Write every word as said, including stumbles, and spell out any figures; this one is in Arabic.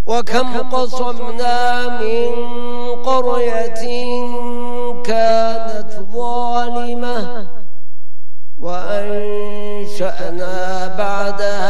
وكم قصمنا من قرية كانت ظالمة وأنشأنا بعدها